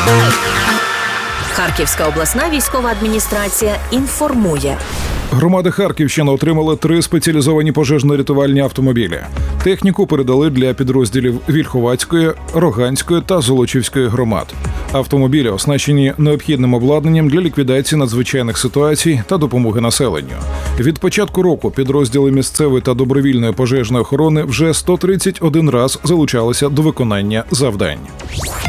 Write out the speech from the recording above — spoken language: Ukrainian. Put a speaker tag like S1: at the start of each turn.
S1: Харківська обласна військова адміністрація інформує.
S2: Громади Харківщини отримали 3 спеціалізовані пожежно-рятувальні автомобілі. Техніку передали для підрозділів Вільховацької, Роганської та Золочівської громад. Автомобілі оснащені необхідним обладнанням для ліквідації надзвичайних ситуацій та допомоги населенню. Від початку року підрозділи місцевої та добровільної пожежної охорони вже 131 раз залучалися до виконання завдань.